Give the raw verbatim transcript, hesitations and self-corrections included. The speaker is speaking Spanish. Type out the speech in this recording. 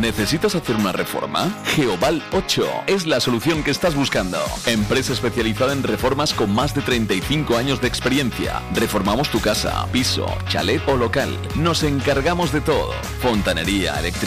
¿Necesitas hacer una reforma? Geoval ocho es la solución que estás buscando. Empresa especializada en reformas con más de treinta y cinco años de experiencia. Reformamos tu casa, piso, chalet o local. Nos encargamos de todo. Fontanería, electricidad,